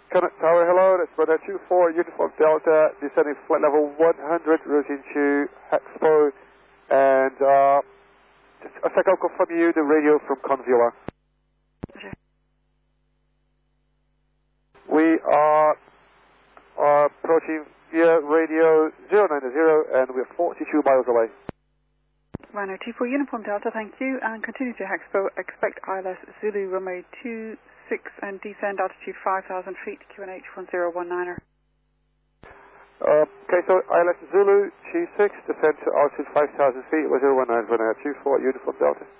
Connect Tower, hello, that's Runway 24, Uniform Delta, descending flight level 100, routing to Expo, and just a second, I'll confirm you the radio from Convilla. Okay. We are approaching via radio 090 and we're 42 miles away. Runway 24, Uniform Delta, thank you, and continue to Expo, expect ILS Zulu runway 26 and descend altitude 5,000 feet, QNH 1019er. Okay, so ILS Zulu 26, descend to altitude 5,000 feet, 1019, Runway 24, Uniform Delta.